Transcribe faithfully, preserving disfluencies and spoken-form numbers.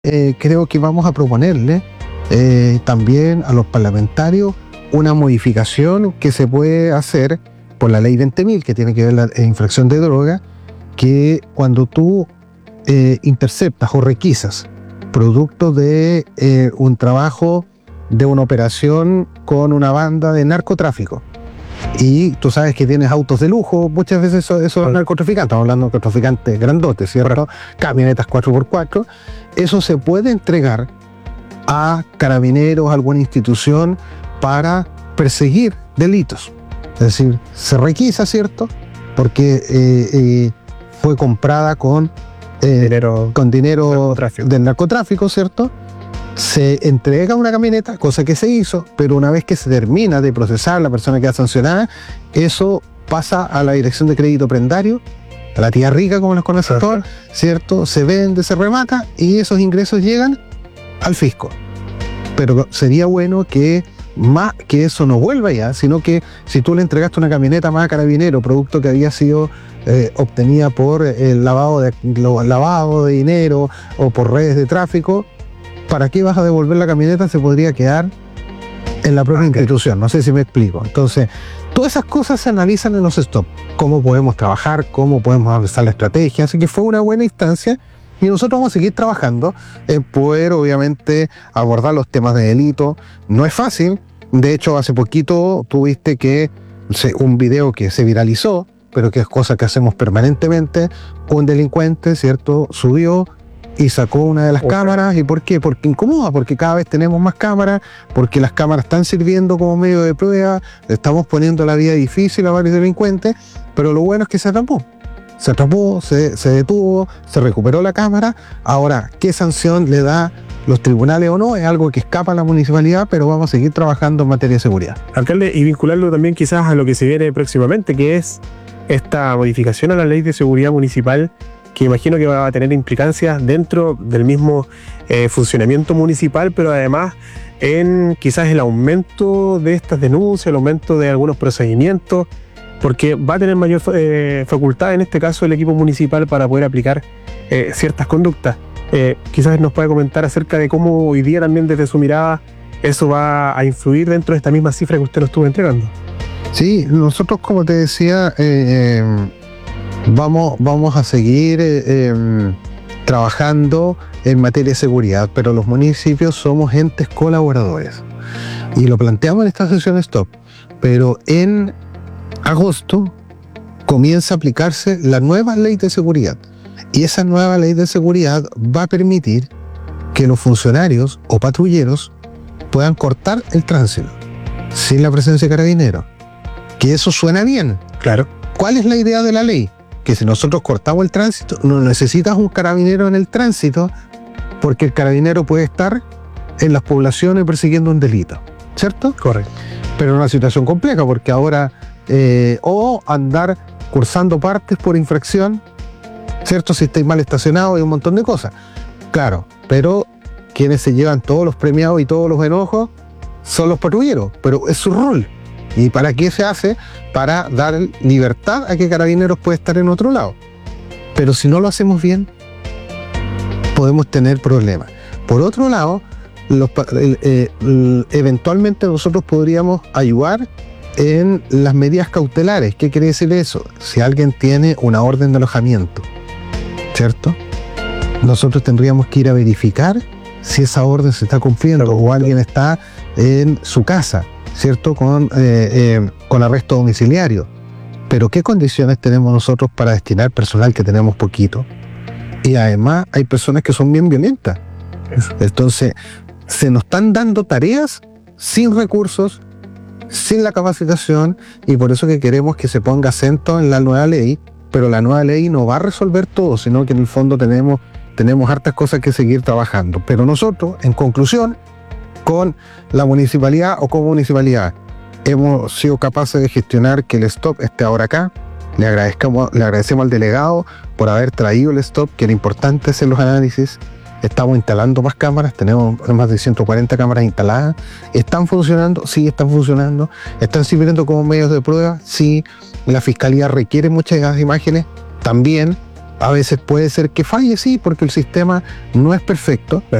eh, creo que vamos a proponerle eh, también a los parlamentarios una modificación que se puede hacer por la ley veinte mil, que tiene que ver la eh, infracción de droga, que cuando tú eh, interceptas o requisas producto de eh, un trabajo de una operación con una banda de narcotráfico, y tú sabes que tienes autos de lujo, muchas veces esos, esos Claro. narcotraficantes, estamos hablando de narcotraficantes grandotes, ¿cierto? Camionetas cuatro por cuatro, eso se puede entregar a carabineros, a alguna institución para perseguir delitos. Es decir, se requisa, ¿cierto? Porque eh, eh, fue comprada con eh, Dinero. con dinero Narcotráfico. del narcotráfico, ¿cierto? Se entrega una camioneta, cosa que se hizo, pero una vez que se termina de procesar, la persona queda sancionada, eso pasa a la dirección de crédito prendario, a la tía rica, como los conoce todos, ¿cierto? Se vende, se remata y esos ingresos llegan al fisco. Pero sería bueno que más que eso no vuelva ya, sino que si tú le entregaste una camioneta más a carabinero, producto que había sido eh, obtenida por el lavado de, lo, lavado de dinero o por redes de tráfico, ¿para qué vas a devolver la camioneta? Se podría quedar en la propia institución. No sé si me explico. Entonces, todas esas cosas se analizan en los stop. Cómo podemos trabajar, cómo podemos avanzar la estrategia. Así que fue una buena instancia y nosotros vamos a seguir trabajando en poder, obviamente, abordar los temas de delito. No es fácil. De hecho, hace poquito tuviste que se, un video que se viralizó, pero que es cosa que hacemos permanentemente. Un delincuente, ¿cierto?, subió y sacó una de las Okay. cámaras. ¿Y por qué? Porque incomoda, porque cada vez tenemos más cámaras, porque las cámaras están sirviendo como medio de prueba, le estamos poniendo la vida difícil a varios delincuentes, pero lo bueno es que se atrapó. Se atrapó, se, se detuvo, se recuperó la cámara. Ahora, ¿qué sanción le da los tribunales o no? Es algo que escapa a la municipalidad, pero vamos a seguir trabajando en materia de seguridad. Alcalde, y vincularlo también quizás a lo que se viene próximamente, que es esta modificación a la ley de seguridad municipal, que imagino que va a tener implicancias dentro del mismo eh, funcionamiento municipal, pero además en quizás el aumento de estas denuncias, el aumento de algunos procedimientos, porque va a tener mayor eh, facultad en este caso el equipo municipal para poder aplicar eh, ciertas conductas. Eh, quizás nos pueda comentar acerca de cómo hoy día también desde su mirada eso va a influir dentro de esta misma cifra que usted nos estuvo entregando. Sí, nosotros, como te decía, eh, eh, vamos, vamos a seguir eh, eh, trabajando en materia de seguridad, pero los municipios somos entes colaboradores. Y lo planteamos en esta sesión stop, pero en agosto comienza a aplicarse la nueva ley de seguridad. Y esa nueva ley de seguridad va a permitir que los funcionarios o patrulleros puedan cortar el tránsito sin la presencia de carabineros. Que eso suena bien. Claro. ¿Cuál es la idea de la ley? Que si nosotros cortamos el tránsito, no necesitas un carabinero en el tránsito, porque el carabinero puede estar en las poblaciones persiguiendo un delito, ¿cierto? Correcto. Pero en una situación compleja, porque ahora eh, o andar cursando partes por infracción, ¿cierto? Si estáis mal estacionados y un montón de cosas. Claro, pero quienes se llevan todos los premiados y todos los enojos son los patrulleros, pero es su rol. ¿Y para qué se hace? Para dar libertad a que Carabineros pueda estar en otro lado. Pero si no lo hacemos bien, podemos tener problemas. Por otro lado, los, eh, eh, eventualmente nosotros podríamos ayudar en las medidas cautelares. ¿Qué quiere decir eso? Si alguien tiene una orden de alojamiento, ¿cierto? Nosotros tendríamos que ir a verificar si esa orden se está cumpliendo o alguien está en su casa, ¿cierto? Con, eh, eh, con arresto domiciliario. Pero ¿qué condiciones tenemos nosotros para destinar personal, que tenemos poquito? Y además hay personas que son bien violentas. Eso. Entonces, se nos están dando tareas sin recursos, sin la capacitación, y por eso que queremos que se ponga acento en la nueva ley, pero la nueva ley no va a resolver todo, sino que en el fondo tenemos, tenemos hartas cosas que seguir trabajando. Pero nosotros, en conclusión, con la municipalidad o como municipalidad, hemos sido capaces de gestionar que el stop esté ahora acá. Le agradecemos, le agradecemos al delegado por haber traído el stop, que era importante hacer los análisis. Estamos instalando más cámaras, tenemos más de ciento cuarenta cámaras instaladas. ¿Están funcionando? Sí, están funcionando. ¿Están sirviendo como medios de prueba? Sí. La fiscalía requiere muchas imágenes también. A veces puede ser que falle, sí, porque el sistema no es perfecto,